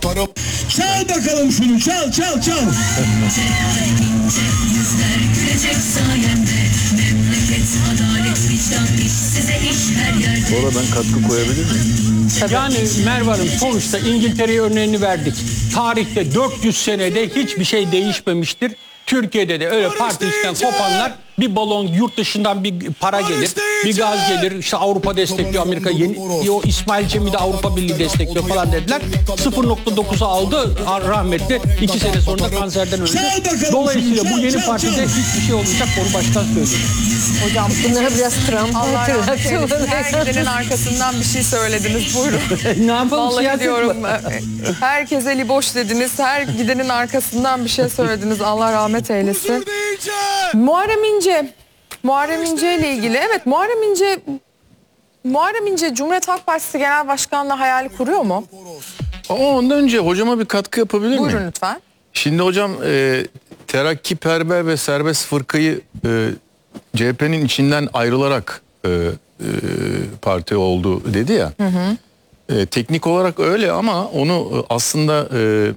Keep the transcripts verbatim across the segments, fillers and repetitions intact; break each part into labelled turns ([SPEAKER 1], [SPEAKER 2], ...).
[SPEAKER 1] Çal bakalım şunu, çal çal çal.
[SPEAKER 2] Sonra ben katkı koyabilir miyim?
[SPEAKER 3] Yani Merve Hanım, sonuçta İngiltere'ye örneğini verdik. Tarihte dört yüz senede hiçbir şey değişmemiştir. Türkiye'de de öyle parti işten kopanlar, bir balon, yurt dışından bir para gelir, bir gaz gelir, işte Avrupa destekliyor, Amerika yeni, o İsmail Cem'i de Avrupa Birliği destekliyor falan dediler. sıfır nokta dokuza aldı rahmetli, iki sene sonra da kanserden öldü. Dolayısıyla bu yeni partide hiçbir şey olmayacak, onu baştan söylüyorum.
[SPEAKER 4] Hocam bunlara biraz Trump
[SPEAKER 5] Allah rahmet eylesin. Her gidenin arkasından bir şey söylediniz. Buyurun.
[SPEAKER 3] Ne yapalım?
[SPEAKER 5] Vallahi diyorum. Herkese liboş dediniz. Her gidenin arkasından bir şey söylediniz. Allah rahmet eylesin. Muharrem İnce. Muharrem İnce ile ilgili. Evet, Muharrem İnce Muharrem İnce Cumhuriyet Halk Partisi Genel Başkanlığı hayali kuruyor mu?
[SPEAKER 2] Ama ondan önce hocama bir katkı yapabilir miyim?
[SPEAKER 5] Buyurun lütfen.
[SPEAKER 2] Şimdi hocam e, Terakkiperver ve Serbest Fırka'yı e, C H P'nin içinden ayrılarak e, e, parti oldu dedi ya. Hı hı. E, teknik olarak öyle ama onu aslında e,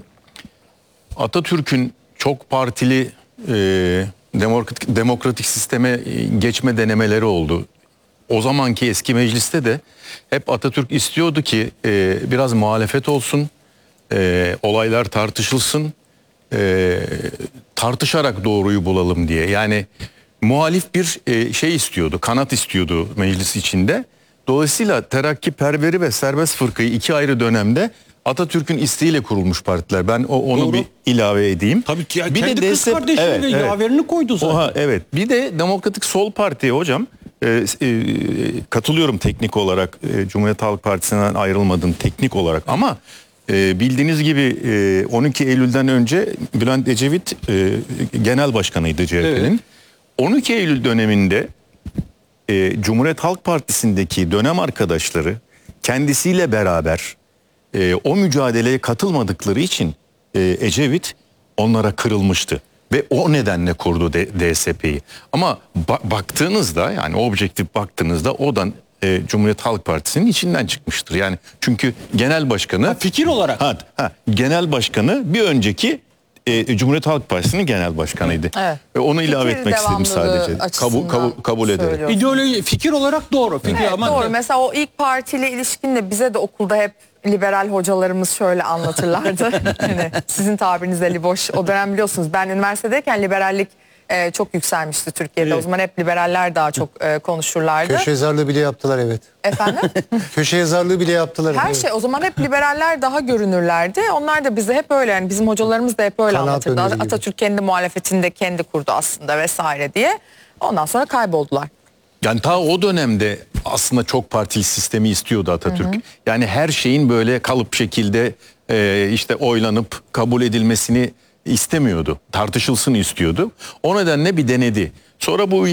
[SPEAKER 2] Atatürk'ün çok partili e, demokratik, demokratik sisteme geçme denemeleri oldu. O zamanki eski mecliste de hep Atatürk istiyordu ki e, biraz muhalefet olsun, e, olaylar tartışılsın, e, tartışarak doğruyu bulalım diye. Yani muhalif bir e, şey istiyordu, kanat istiyordu meclis içinde. Dolayısıyla Terakkiperveri ve Serbest Fırka'yı iki ayrı dönemde Atatürk'ün isteğiyle kurulmuş partiler. Ben o, onu Doğru. bir ilave edeyim.
[SPEAKER 3] Tabii ki ya,
[SPEAKER 2] bir
[SPEAKER 3] kendi
[SPEAKER 2] de
[SPEAKER 3] kız kardeşini
[SPEAKER 2] evet,
[SPEAKER 3] de
[SPEAKER 2] evet.
[SPEAKER 3] yaverini koydu zaten.
[SPEAKER 2] Oha, evet. Bir de Demokratik Sol Parti hocam. E, e, katılıyorum teknik olarak. E, Cumhuriyet Halk Partisi'nden ayrılmadım teknik olarak ama e, bildiğiniz gibi e, on iki Eylül'den önce Bülent Ecevit e, genel başkanıydı C H P'nin. Evet. on iki Eylül döneminde e, Cumhuriyet Halk Partisi'ndeki dönem arkadaşları kendisiyle beraber e, o mücadeleye katılmadıkları için e, Ecevit onlara kırılmıştı. Ve o nedenle kurdu D S P'yi. Ama ba baktığınızda yani objektif baktığınızda o da e, Cumhuriyet Halk Partisi'nin içinden çıkmıştır. Yani çünkü genel başkanı...
[SPEAKER 3] Ha, fikir olarak.
[SPEAKER 2] Ha, ha, genel başkanı bir önceki e, Cumhuriyet Halk Partisi'nin genel başkanıydı. Evet. Ve onu fikir ilave etmek istedim sadece. Kabul, kabul, kabul ederek.
[SPEAKER 3] İdeoloji, fikir olarak doğru. Fikir
[SPEAKER 5] evet,
[SPEAKER 3] ama
[SPEAKER 5] doğru. Mesela o ilk partiyle ilişkinle bize de okulda hep liberal hocalarımız şöyle anlatırlardı. Yani sizin tabirinizle liboş. O dönem biliyorsunuz ben üniversitedeyken liberallik e, çok yükselmişti Türkiye'de. Evet. O zaman hep liberaller daha çok e, konuşurlardı.
[SPEAKER 6] Köşe yazarlığı bile yaptılar evet.
[SPEAKER 5] Efendim?
[SPEAKER 6] Köşe yazarlığı bile yaptılar.
[SPEAKER 5] Her
[SPEAKER 6] evet.
[SPEAKER 5] şey o zaman hep liberaller daha görünürlerdi. Onlar da bize hep öyle yani bizim hocalarımız da hep öyle
[SPEAKER 6] Kanaat
[SPEAKER 5] anlatırdı. Atatürk kendi muhalefetinde kendi kurdu aslında vesaire diye. Ondan sonra kayboldular.
[SPEAKER 2] Yani ta o dönemde aslında çok partili sistemi istiyordu Atatürk. Hı hı. Yani her şeyin böyle kalıp şekilde e, işte oylanıp kabul edilmesini istemiyordu. Tartışılsın istiyordu. O nedenle bir denedi. Sonra bu